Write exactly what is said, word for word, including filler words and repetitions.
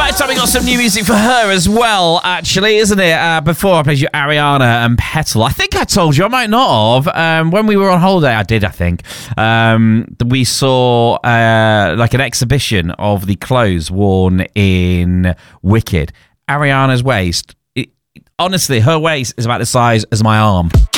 Right, so we got some new music for her as well, actually, isn't it? Uh, before I played you Ariana and Petal. I think I told you, I might not have. Um, when we were on holiday, I did, I think. Um, we saw uh, like an exhibition of the clothes worn in Wicked. Ariana's waist, it, honestly, her waist is about the size as my arm.